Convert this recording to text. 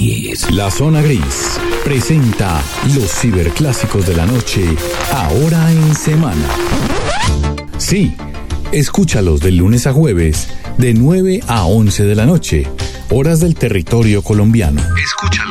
10. La Zona Gris presenta los ciberclásicos de la noche, ahora en semana. Sí, escúchalos de lunes a jueves, de 9 a 11 de la noche, horas del territorio colombiano. Escucha